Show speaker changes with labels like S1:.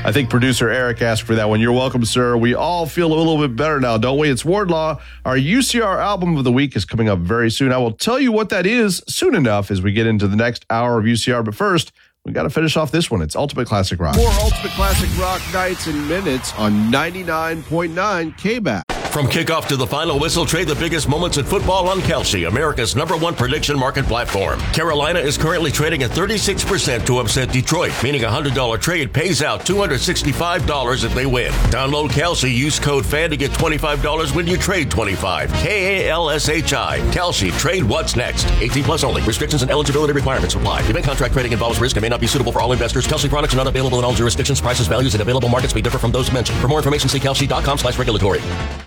S1: I think producer Eric asked for that one. You're welcome, sir. We all feel a little bit better now, don't we? It's Wardlaw. Our UCR album of the week is coming up very soon. I will tell you what that is soon enough as we get into the next hour of UCR. But first, we got to finish off this one. It's Ultimate Classic Rock.
S2: More Ultimate Classic Rock nights and minutes on 99.9 KBAC.
S3: From kickoff to the final whistle, trade the biggest moments in football on Kelsey, America's #1 prediction market platform. Carolina is currently trading at 36% to upset Detroit, meaning a $100 trade pays out $265 if they win. Download Kelsey, use code FAN to get $25 when you trade 25. KALSHI. Kelsey, trade what's next. 18 plus only. Restrictions and eligibility requirements apply. Event contract trading involves risk and may not be suitable for all investors. Kelsey products are not available in all jurisdictions. Prices, values, and available markets may differ from those mentioned. For more information, see kelsey.com/regulatory.